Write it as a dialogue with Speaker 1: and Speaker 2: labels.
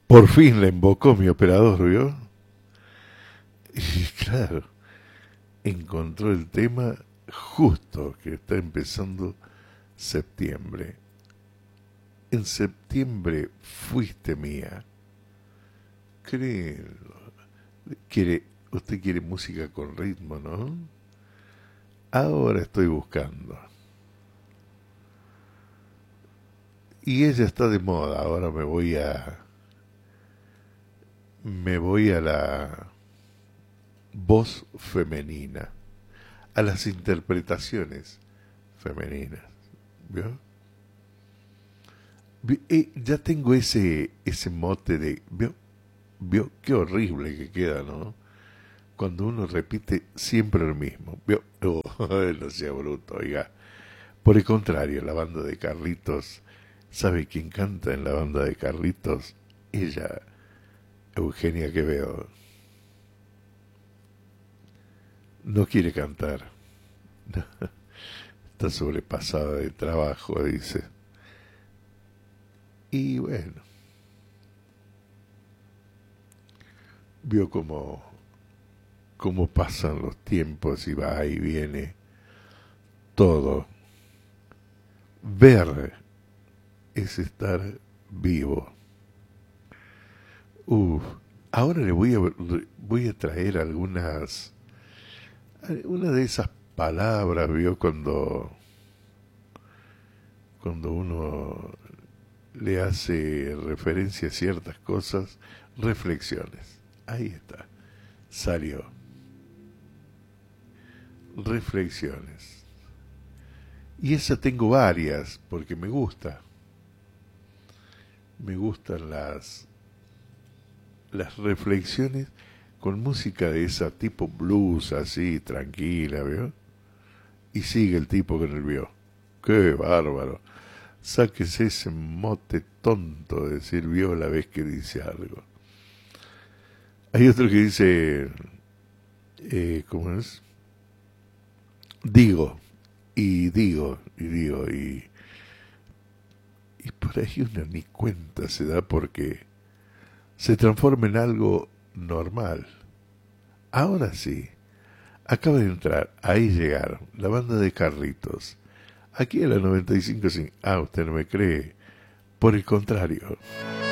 Speaker 1: Por fin la invocó mi operador, ¿vio? Y claro, encontró el tema justo que está empezando septiembre. En septiembre fuiste mía. Créelo. Usted quiere música con ritmo, ¿no? Ahora estoy buscando. Y ella está de moda. Ahora me voy a la voz femenina, a las interpretaciones femeninas. ¿Vio? Ya tengo ese mote de... ¿Vio? Qué horrible que queda, ¿no? Cuando uno repite siempre lo mismo. ¿Vio? Oh, no sea bruto, oiga. Por el contrario, la banda de Carlitos, ¿sabe quién canta en la banda de Carlitos? Ella, Eugenia Quevedo. No quiere cantar. Está sobrepasada de trabajo, dice. Y bueno, vio cómo pasan los tiempos y va y viene todo. Ver es estar vivo. Uf, ahora le voy a traer una de esas palabras, vio, cuando uno le hace referencia a ciertas cosas, reflexiones. Ahí está, salió. Reflexiones. Y esa tengo varias, porque me gusta. Me gustan las reflexiones con música de esa tipo blues, así, tranquila, ¿vio? Y sigue el tipo con el vio. ¡Qué bárbaro! Sáquese ese mote tonto de decir vio la vez que dice algo. Hay otro que dice, ¿cómo es? Digo, y por ahí uno ni cuenta se da porque se transforma en algo normal. Ahora sí, acaba de entrar, ahí llegaron, la banda de Carlitos. Aquí en la 95.5. Ah, usted no me cree. Por el contrario.